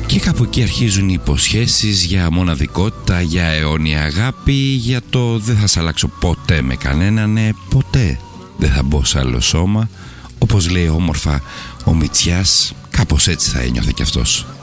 Και κάπου εκεί αρχίζουν οι υποσχέσεις για μοναδικότητα, για αιώνια αγάπη, για το δεν θα σ' αλλάξω ποτέ με κανέναν, ποτέ δεν θα μπω σε άλλο σώμα. Όπως λέει όμορφα ο Μητσιάς, κάπως έτσι θα ένιωθε κι αυτός.